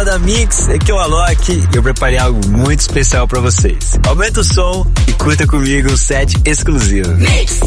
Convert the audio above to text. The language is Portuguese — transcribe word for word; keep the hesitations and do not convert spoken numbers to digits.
da Mix, aqui é o Alok e eu preparei algo muito especial pra vocês. Aumenta o som e curta comigo um set exclusivo. Mix.